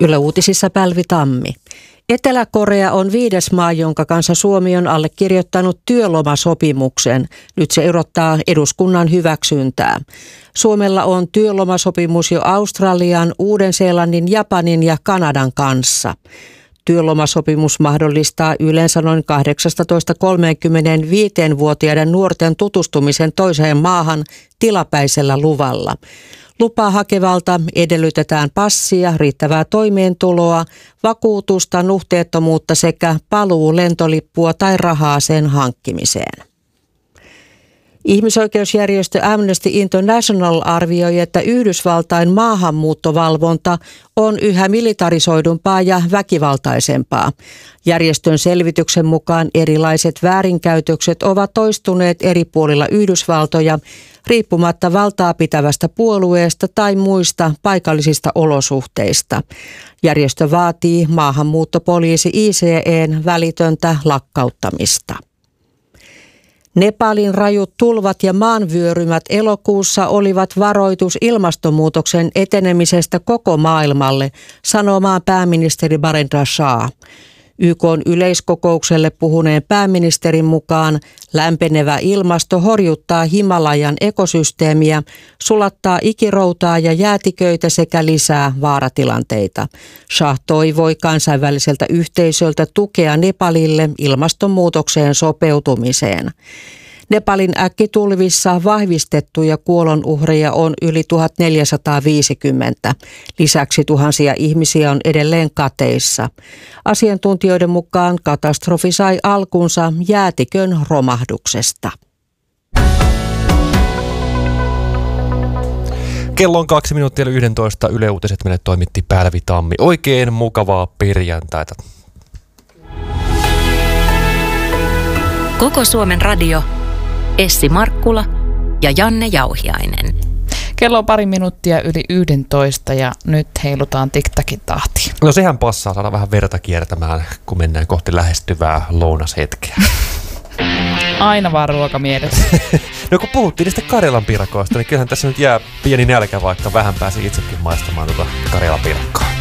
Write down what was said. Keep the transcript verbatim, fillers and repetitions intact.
Yle Uutisissa Päivi Tammi. Etelä-Korea on viides maa, jonka kanssa Suomi on allekirjoittanut työlomasopimuksen. Nyt se odottaa eduskunnan hyväksyntää. Suomella on työlomasopimus jo Australian, Uuden-Seelannin, Japanin ja Kanadan kanssa. Työlomasopimus mahdollistaa yleensä noin kahdeksantoista–kolmekymmentäviisi-vuotiaiden nuorten tutustumisen toiseen maahan tilapäisellä luvalla. Lupaa hakevalta edellytetään passia, riittävää toimeentuloa, vakuutusta, nuhteettomuutta sekä paluu lentolippua tai rahaa sen hankkimiseen. Ihmisoikeusjärjestö Amnesty International arvioi, että Yhdysvaltain maahanmuuttovalvonta on yhä militarisoidumpaa ja väkivaltaisempaa. Järjestön selvityksen mukaan erilaiset väärinkäytökset ovat toistuneet eri puolilla Yhdysvaltoja riippumatta valtaa pitävästä puolueesta tai muista paikallisista olosuhteista. Järjestö vaatii maahanmuuttopoliisi I C E:n välitöntä lakkauttamista. Nepalin rajut tulvat ja maanvyörymät elokuussa olivat varoitus ilmastonmuutoksen etenemisestä koko maailmalle, sanoo maan pääministeri Barendra Shah. Y K:n yleiskokoukselle puhuneen pääministerin mukaan lämpenevä ilmasto horjuttaa Himalajan ekosysteemiä, sulattaa ikiroutaa ja jäätiköitä sekä lisää vaaratilanteita. Shah toivoi kansainväliseltä yhteisöltä tukea Nepalille ilmastonmuutokseen sopeutumiseen. Nepalin äkkitulvissa vahvistettuja kuolonuhreja on yli tuhatneljäsataaviisikymmentä. Lisäksi tuhansia ihmisiä on edelleen kateissa. Asiantuntijoiden mukaan katastrofi sai alkunsa jäätikön romahduksesta. Kello on kaksi minuuttia yli yksitoista. Yle Uutiset meille toimitti Päivi Tammi. Oikein mukavaa perjantaita. Koko Suomen radio, Essi Markkula ja Janne Jauhiainen. Kello on pari minuuttia yli yksitoista ja nyt heilutaan tiktakin tahtiin. No sehän passaa saada vähän verta kiertämään, kun mennään kohti lähestyvää lounashetkeä. Aina vaan ruoka mielessä. No kun puhuttiin niistä Karjalan piirakoista, niin kyllähän tässä nyt jää pieni nälkä, vaikka vähän pääsi itsekin maistamaan tuota Karjalan piirakkoa.